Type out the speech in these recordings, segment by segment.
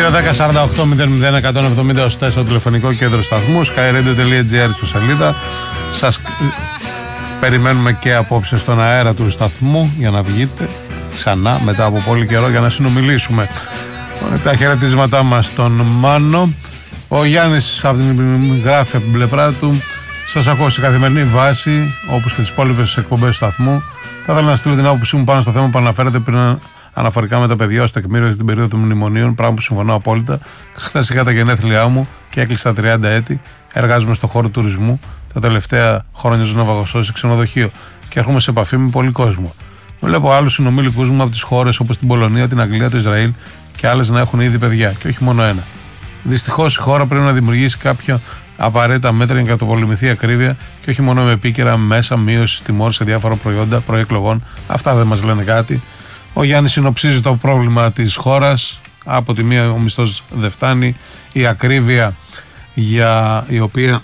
2-10-48-00-170 στο τηλεφωνικό κέντρο σταθμού, skyradio.gr στο σελίδα. Σας περιμένουμε και απόψε στον αέρα του σταθμού για να βγείτε ξανά μετά από πολύ καιρό για να συνομιλήσουμε. Τα χαιρετίσματά μας στον Μάνο. Ο Γιάννης από την γράφει από την πλευρά του. Σας ακούω σε καθημερινή βάση, όπως και τις υπόλοιπες εκπομπές του σταθμού. Θα ήθελα να στείλω την άποψή μου πάνω στο θέμα που αναφέρατε πριν, αναφορικά με τα παιδιά ως τεκμήριο για την περίοδο των μνημονίων, πράγμα που συμφωνώ απόλυτα. Χθες είχα τα γενέθλιά μου και έκλεισα 30 έτη. Εργάζομαι στον χώρο τουρισμού. Τα τελευταία χρόνια ζω ναυαγοσώση σε ξενοδοχείο και έρχομαι σε επαφή με πολύ κόσμο. Βλέπω άλλους συνομήλικους μου από τις χώρες όπως την Πολωνία, την Αγγλία, το Ισραήλ και άλλες να έχουν ήδη παιδιά και όχι μόνο ένα. Δυστυχώς η χώρα πρέπει να δημιουργήσει κάποια απαραίτητα μέτρα για να καταπολεμηθεί η ακρίβεια και όχι μόνο με επίκαιρα μέσα μείωση τιμών σε διάφορα προϊόντα προεκλογών. Αυτά δεν μας λένε κάτι. Ο Γιάννης συνοψίζει το πρόβλημα της χώρας. Από τη μία ο μισθός δεν φτάνει, η ακρίβεια για η οποία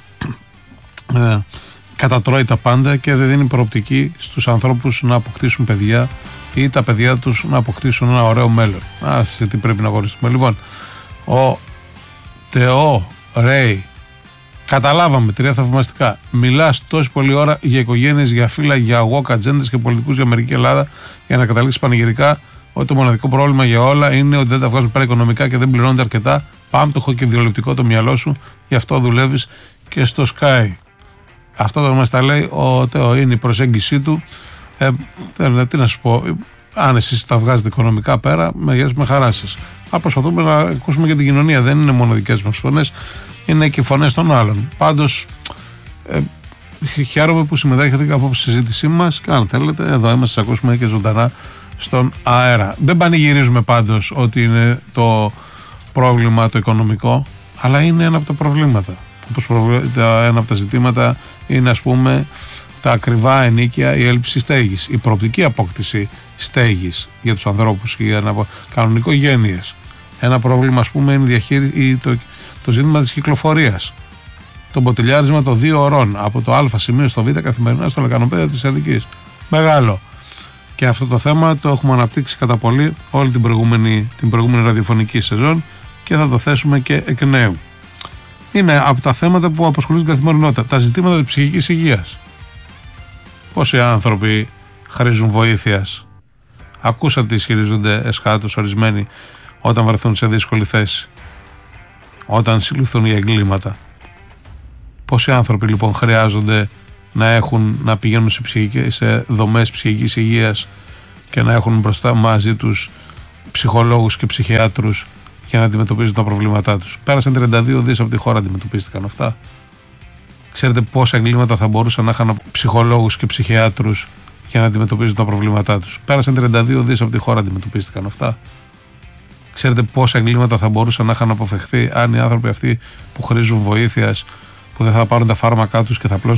κατατρώει τα πάντα και δεν δίνει προοπτική στους ανθρώπους να αποκτήσουν παιδιά ή τα παιδιά τους να αποκτήσουν ένα ωραίο μέλλον. Σε τι πρέπει να αγωνιστούμε. Λοιπόν, ο Τεό Ρέι, καταλάβαμε 3 θαυμαστικά. Μιλάς τόση πολλή ώρα για οικογένειες, για φύλλα, για woke ατζέντες και πολιτικούς για Αμερική Ελλάδα για να καταλήξεις πανηγυρικά ότι το μοναδικό πρόβλημα για όλα είναι ότι δεν τα βγάζουν πέρα οικονομικά και δεν πληρώνονται αρκετά. Πάμπτωχο και ιδιολεπτικό το μυαλό σου, γι' αυτό δουλεύεις και στο Sky. Αυτό το μας τα λέει ο Τεό, είναι η προσέγγιση του. Τι να σου πω, αν εσείς τα βγάζετε οικονομικά πέρα, με χαρά σας. Προσπαθούμε να ακούσουμε και την κοινωνία. Δεν είναι μόνο δικές μας φωνές, είναι και φωνές των άλλων. Πάντως, χαίρομαι που συμμετέχετε από τη συζήτησή μας και αν θέλετε, εδώ είμαστε, σας ακούσουμε και ζωντανά στον αέρα. Δεν πανηγυρίζουμε πάντως ότι είναι το πρόβλημα το οικονομικό, αλλά είναι ένα από τα προβλήματα. Όπως ένα από τα ζητήματα είναι, ας πούμε, τα ακριβά ενίκια, η έλλειψη στέγης, η προοπτική απόκτηση στέγης για τους ανθρώπους και για να κάνουν οικογένειες. Ένα πρόβλημα, ας πούμε, είναι το ζήτημα της κυκλοφορίας. Το μποτιλιάρισμα των 2 ωρών από το Α σημείο στο Β καθημερινά στο λεκανοπέδιο της Αττικής. Μεγάλο. Και αυτό το θέμα το έχουμε αναπτύξει κατά πολύ όλη την προηγούμενη ραδιοφωνική σεζόν και θα το θέσουμε και εκ νέου. Είναι από τα θέματα που απασχολούν την καθημερινότητα. Τα ζητήματα της ψυχικής υγείας. Πόσοι άνθρωποι χρήζουν βοήθειας. Ακούσατε τι ισχυρίζονται εσχάτως ορισμένοι όταν βρεθούν σε δύσκολη θέση. Όταν συλληφθούν οι εγκλήματα. Πόσοι άνθρωποι λοιπόν χρειάζονται να πηγαίνουν σε δομές ψυχικής υγείας και να έχουν μπροστά μαζί τους ψυχολόγους και ψυχιάτρους για να αντιμετωπίζουν τα προβλήματά τους. Πέρασαν 32 δις από τη χώρα, αντιμετωπίστηκαν αυτά. Ξέρετε πόσα εγκλήματα θα μπορούσαν να είχαν ψυχολόγους και ψυχιάτρους για να αντιμετωπίζουν τα προβλήματά τους. Πέρασαν 32 δις από τη χώρα, αντιμετωπίστηκαν αυτά. Ξέρετε πόσα εγκλήματα θα μπορούσαν να είχαν αποφευχθεί αν οι άνθρωποι αυτοί που χρήζουν βοήθειας, που δεν θα πάρουν τα φάρμακά τους και θα